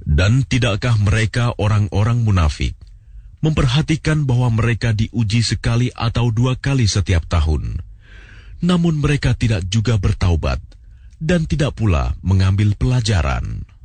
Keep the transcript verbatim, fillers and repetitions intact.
Dan tidakkah mereka orang-orang munafik memperhatikan bahwa mereka diuji sekali atau dua kali setiap tahun, namun mereka tidak juga bertaubat dan tidak pula mengambil pelajaran.